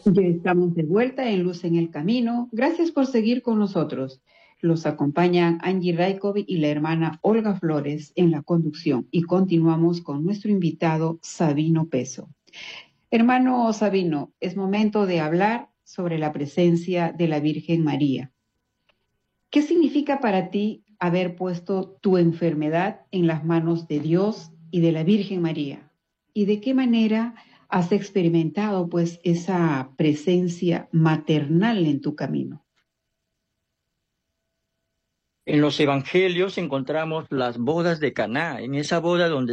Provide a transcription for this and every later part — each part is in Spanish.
Ya estamos de vuelta en Luz en el Camino. Gracias por seguir con nosotros. Los acompañan Angie Raikovic y la hermana Olga Flores en la conducción y continuamos con nuestro invitado Sabino Peso. Hermano Sabino, es momento de hablar sobre la presencia de la Virgen María. ¿Qué significa para ti haber puesto tu enfermedad en las manos de Dios y de la Virgen María? ¿Y de qué manera has experimentado pues esa presencia maternal en tu camino? En los evangelios encontramos las bodas de Caná, en esa boda donde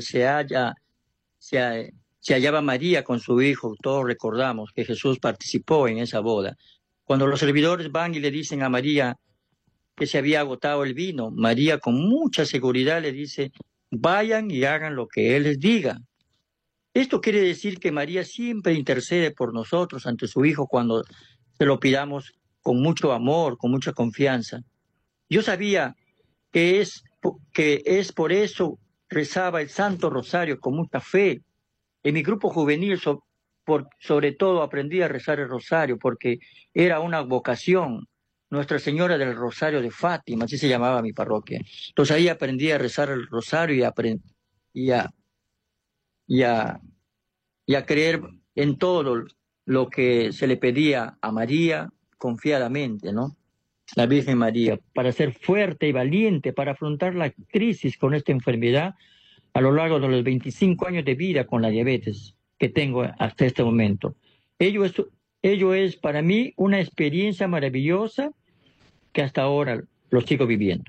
se hallaba María con su hijo. Todos recordamos que Jesús participó en esa boda. Cuando los servidores van y le dicen a María que se había agotado el vino, María con mucha seguridad le dice: vayan y hagan lo que Él les diga. Esto quiere decir que María siempre intercede por nosotros ante su hijo cuando se lo pidamos con mucho amor, con mucha confianza. Yo sabía que es por eso rezaba el Santo Rosario con mucha fe. En mi grupo juvenil, sobre todo, aprendí a rezar el Rosario porque era una vocación. Nuestra Señora del Rosario de Fátima, así se llamaba mi parroquia. Entonces ahí aprendí a rezar el Rosario y a, y a, y a creer en todo lo que se le pedía a María confiadamente, ¿no? La Virgen María, para ser fuerte y valiente, para afrontar la crisis con esta enfermedad a lo largo de los 25 años de vida con la diabetes que tengo hasta este momento. Ello es, ello es para mí una experiencia maravillosa que hasta ahora lo sigo viviendo.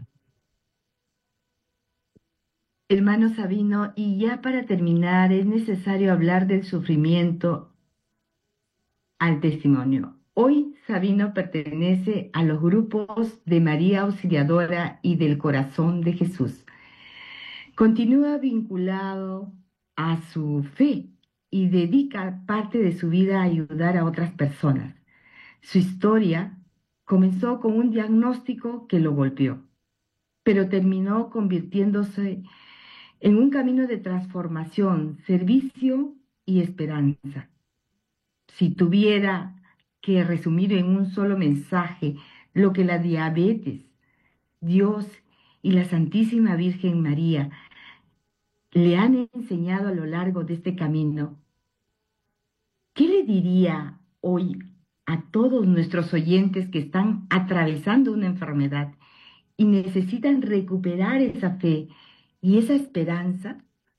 Hermano Sabino, y ya para terminar, es necesario hablar del sufrimiento al testimonio. Hoy Sabino pertenece a los grupos de María Auxiliadora y del Corazón de Jesús. Continúa vinculado a su fe y dedica parte de su vida a ayudar a otras personas. Su historia comenzó con un diagnóstico que lo golpeó, pero terminó convirtiéndose en un camino de transformación, servicio y esperanza. Si tuviera que resumir en un solo mensaje lo que la diabetes, Dios y la Santísima Virgen María le han enseñado a lo largo de este camino, ¿qué le diría hoy a todos nuestros oyentes que están atravesando una enfermedad y necesitan recuperar esa fe y esa esperanza?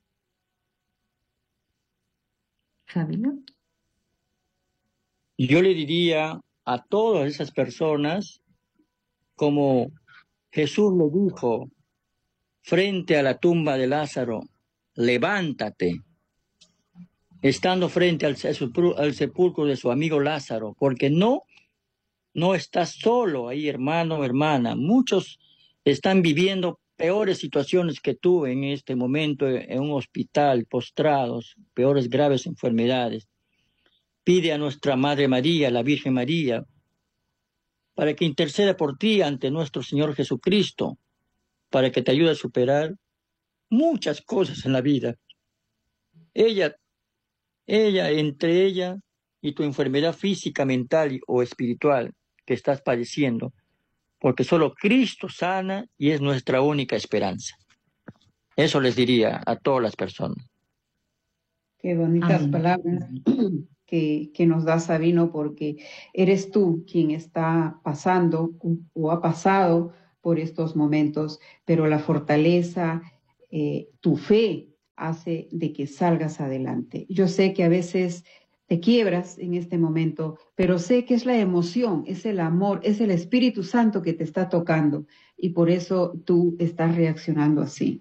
¿Sabino? Yo le diría a todas esas personas, como Jesús le dijo frente a la tumba de Lázaro: levántate, estando frente al sepulcro de su amigo Lázaro, porque no estás solo ahí, hermano, hermana. Muchos están viviendo peores situaciones que tú en este momento en un hospital, postrados, peores graves enfermedades. Pide a nuestra Madre María, la Virgen María, para que interceda por ti ante nuestro Señor Jesucristo, para que te ayude a superar muchas cosas en la vida. Ella, entre ella y tu enfermedad física, mental o espiritual que estás padeciendo, porque solo Cristo sana y es nuestra única esperanza. Eso les diría a todas las personas. Qué bonitas Amén. palabras que nos da Sabino, porque eres tú quien está pasando o ha pasado por estos momentos, pero la fortaleza, tu fe hace de que salgas adelante. Yo sé que a veces te quiebras en este momento, pero sé que es la emoción, es el amor, es el Espíritu Santo que te está tocando y por eso tú estás reaccionando así.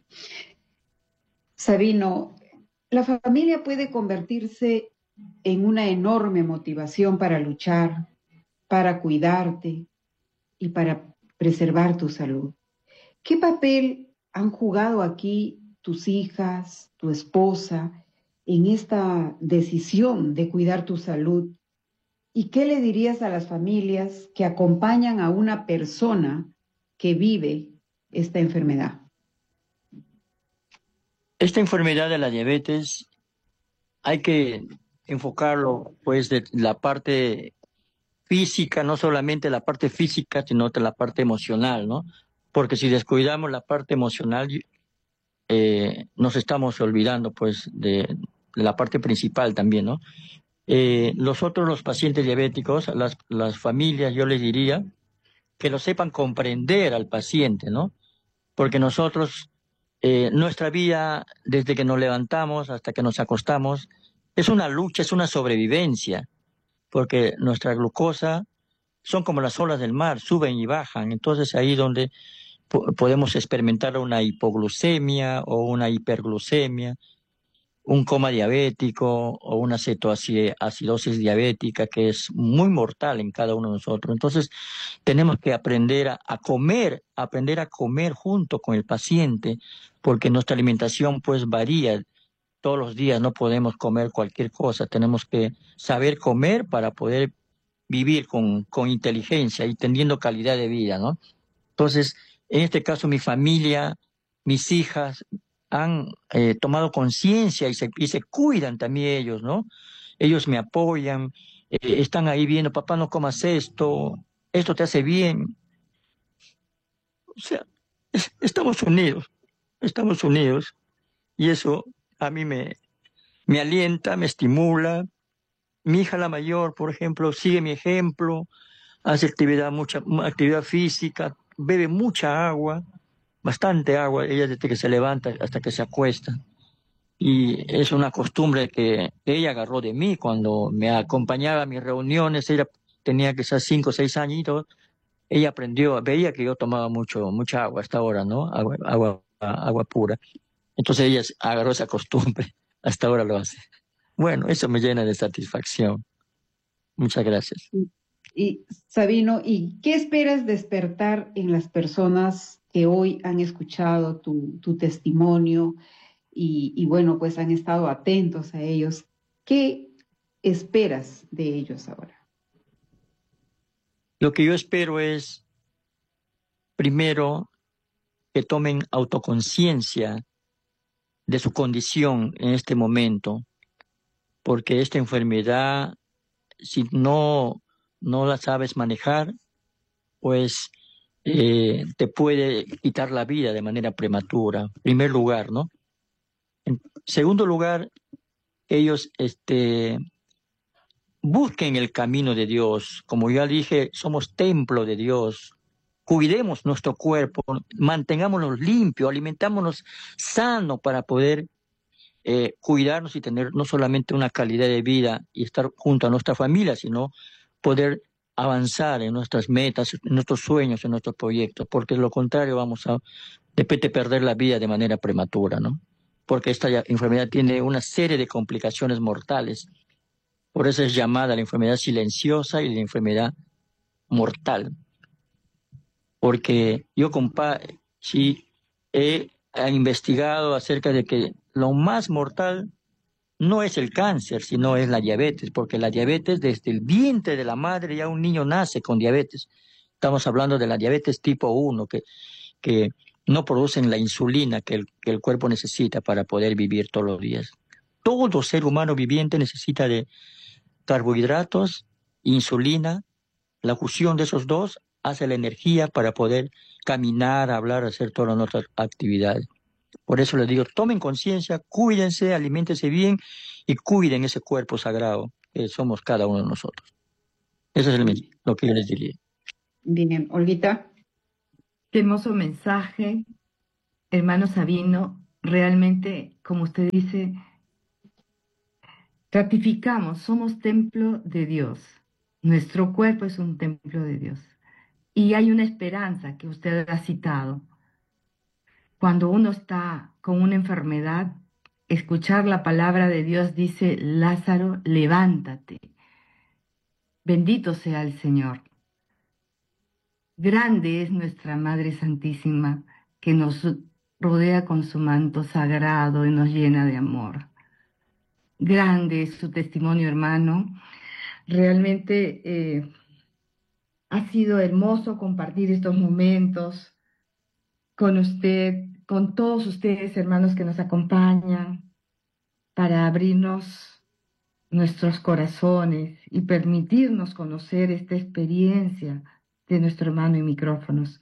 Sabino, la familia puede convertirse en una enorme motivación para luchar, para cuidarte y para preservar tu salud. ¿Qué papel han jugado aquí tus hijas, tu esposa, en esta decisión de cuidar tu salud? ¿Y qué le dirías a las familias que acompañan a una persona que vive esta enfermedad? Esta enfermedad de la diabetes hay que enfocarlo pues de la parte física, no solamente la parte física, sino de la parte emocional, ¿no? Porque si descuidamos la parte emocional, nos estamos olvidando pues de la parte principal también, ¿no? Los pacientes diabéticos, las familias, yo les diría que lo sepan comprender al paciente, ¿no? Porque nosotros, nuestra vida, desde que nos levantamos hasta que nos acostamos, es una lucha, es una sobrevivencia, porque nuestra glucosa son como las olas del mar, suben y bajan. Entonces ahí donde podemos experimentar una hipoglucemia o una hiperglucemia, un coma diabético o una cetoacidosis diabética que es muy mortal en cada uno de nosotros. Entonces tenemos que aprender a comer junto con el paciente, porque nuestra alimentación pues varía. Todos los días no podemos comer cualquier cosa, tenemos que saber comer para poder vivir con inteligencia y teniendo calidad de vida, ¿no? Entonces, en este caso, mi familia, mis hijas han tomado conciencia y se cuidan también ellos, ¿no? Ellos me apoyan, están ahí viendo, papá, no comas esto, esto te hace bien. O sea, estamos unidos, y eso a mí me alienta, me estimula. Mi hija la mayor, por ejemplo, sigue mi ejemplo, hace mucha actividad física, bebe mucha agua, bastante agua, ella desde que se levanta hasta que se acuesta. Y es una costumbre que ella agarró de mí cuando me acompañaba a mis reuniones. Ella tenía que ser 5 o 6 añitos. Ella aprendió, veía que yo tomaba mucha agua hasta ahora, ¿no? Agua pura. Entonces ella agarró esa costumbre, hasta ahora lo hace. Bueno, eso me llena de satisfacción. Muchas gracias. Y Sabino, ¿y qué esperas despertar en las personas que hoy han escuchado tu testimonio y bueno, pues han estado atentos a ellos? ¿Qué esperas de ellos ahora? Lo que yo espero es, primero, que tomen autoconciencia de su condición en este momento, porque esta enfermedad, si no la sabes manejar, pues te puede quitar la vida de manera prematura, en primer lugar, ¿no? En segundo lugar, ellos busquen el camino de Dios. Como ya dije, somos templo de Dios. Cuidemos nuestro cuerpo, mantengámonos limpios, alimentámonos sano para poder cuidarnos y tener no solamente una calidad de vida y estar junto a nuestra familia, sino poder avanzar en nuestras metas, en nuestros sueños, en nuestros proyectos, porque de lo contrario vamos a de repente perder la vida de manera prematura, ¿no? Porque esta enfermedad tiene una serie de complicaciones mortales. Por eso es llamada la enfermedad silenciosa y la enfermedad mortal. Porque yo, sí, he investigado acerca de que lo más mortal no es el cáncer, sino es la diabetes, porque la diabetes desde el vientre de la madre ya un niño nace con diabetes. Estamos hablando de la diabetes tipo 1, que no producen la insulina que el cuerpo necesita para poder vivir todos los días. Todo ser humano viviente necesita de carbohidratos, insulina. La fusión de esos dos hace la energía para poder caminar, hablar, hacer todas nuestras actividades. Por eso les digo, tomen conciencia, cuídense, aliméntense bien y cuiden ese cuerpo sagrado que somos cada uno de nosotros. Eso es lo que yo les diría. Bien, Olguita. Qué hermoso mensaje, hermano Sabino. Realmente, como usted dice, ratificamos, somos templo de Dios. Nuestro cuerpo es un templo de Dios. Y hay una esperanza que usted ha citado. Cuando uno está con una enfermedad, escuchar la palabra de Dios dice, Lázaro, levántate. Bendito sea el Señor. Grande es nuestra Madre Santísima, que nos rodea con su manto sagrado y nos llena de amor. Grande es su testimonio, hermano. Realmente ha sido hermoso compartir estos momentos con usted, con todos ustedes, hermanos que nos acompañan, para abrirnos nuestros corazones y permitirnos conocer esta experiencia de nuestro hermano en micrófonos.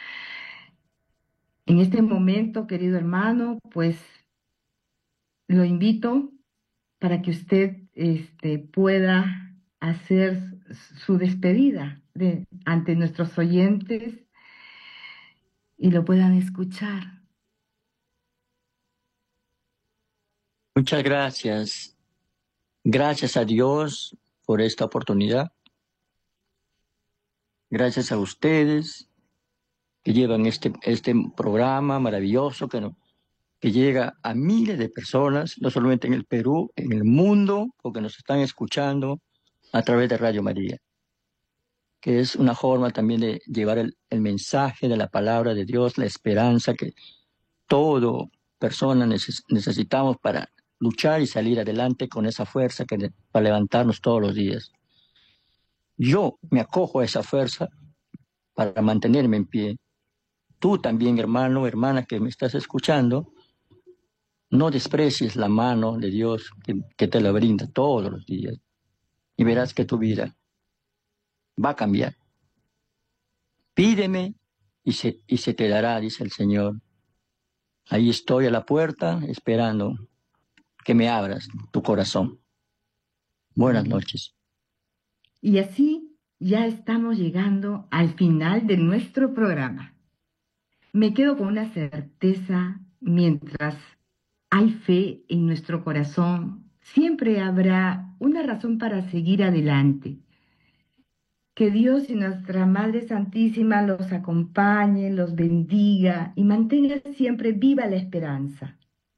En este momento, querido hermano, pues lo invito para que usted pueda hacer su despedida ante nuestros oyentes y lo puedan escuchar. Muchas gracias. Gracias a Dios por esta oportunidad. Gracias a ustedes que llevan este programa maravilloso que llega a miles de personas, no solamente en el Perú, en el mundo, porque nos están escuchando a través de Radio María, que es una forma también de llevar el mensaje de la palabra de Dios, la esperanza que toda persona necesitamos para luchar y salir adelante con esa fuerza para levantarnos todos los días. Yo me acojo a esa fuerza para mantenerme en pie. Tú también, hermano, hermana que me estás escuchando, no desprecies la mano de Dios que te la brinda todos los días y verás que tu vida va a cambiar. Pídeme y se te dará, dice el Señor. Ahí estoy a la puerta esperando que me abras tu corazón. Buenas noches. Y así ya estamos llegando al final de nuestro programa. Me quedo con una certeza: mientras hay fe en nuestro corazón, siempre habrá una razón para seguir adelante. Que Dios y nuestra Madre Santísima los acompañe, los bendiga y mantenga siempre viva la esperanza.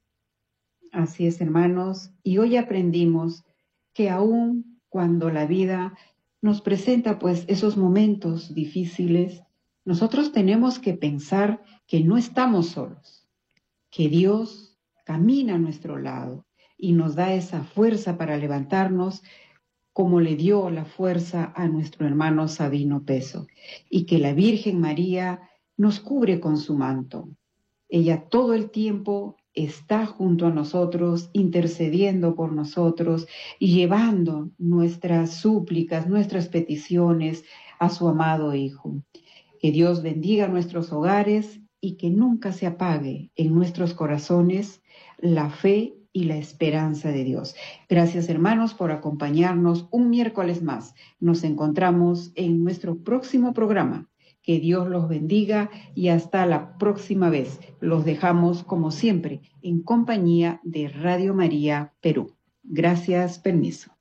Así es, hermanos, y hoy aprendimos que aun cuando la vida nos presenta pues esos momentos difíciles, nosotros tenemos que pensar que no estamos solos, que Dios camina a nuestro lado y nos da esa fuerza para levantarnos, como le dio la fuerza a nuestro hermano Sabino Peso, y que la Virgen María nos cubre con su manto. Ella todo el tiempo está junto a nosotros, intercediendo por nosotros y llevando nuestras súplicas, nuestras peticiones a su amado Hijo. Que Dios bendiga nuestros hogares y que nunca se apague en nuestros corazones la fe y la esperanza de Dios. Gracias, hermanos, por acompañarnos un miércoles más. Nos encontramos en nuestro próximo programa. Que Dios los bendiga y hasta la próxima vez. Los dejamos, como siempre, en compañía de Radio María Perú. Gracias, permiso.